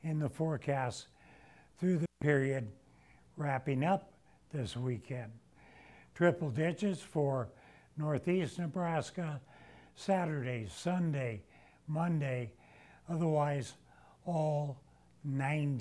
in the forecast through the period wrapping up this weekend. Triple digits for northeast Nebraska Saturday, Sunday, Monday, otherwise all 90.